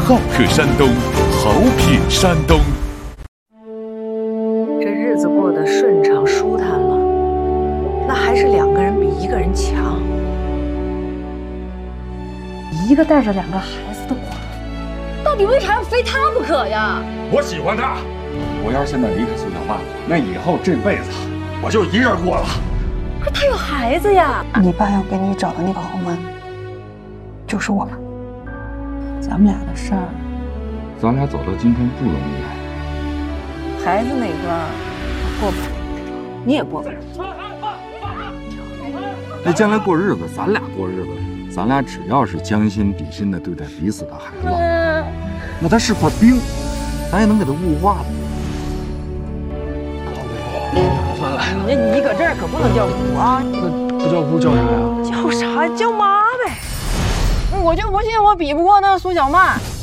好客山东，好品山东。 这日子过得顺畅舒坦了，那还是2个人比1个人强。 一个带着2个孩子的苦，到底为啥要非他不可呀？ 我喜欢他，我要是现在离开苏小曼，那以后这辈子我就一人过了。 可是他有孩子呀！ 你爸要给你找的那个豪门，就是我们。咱们俩的事儿， 咱俩走到今天不容易。 孩子那关过不了，你也过不了。 那将来过日子，咱俩过日子，咱俩只要是将心比心的对待彼此的孩子，那他是块冰，咱也能给他雾化的。 算了，你搁这儿可不能叫姑啊！ 那不叫姑叫啥呀？ 叫啥？叫妈呗！ 我就不信我比不过那苏小曼。